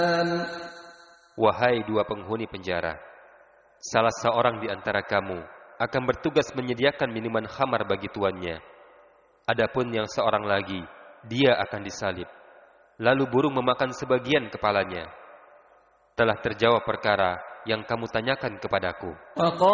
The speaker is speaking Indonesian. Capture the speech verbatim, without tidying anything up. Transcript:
Wahai dua penghuni penjara, salah seorang di antara kamu akan bertugas menyediakan minuman khamar bagi tuannya. Adapun yang seorang lagi, dia akan disalib. Lalu burung memakan sebagian kepalanya. Telah terjawab perkara yang kamu tanyakan kepadaku.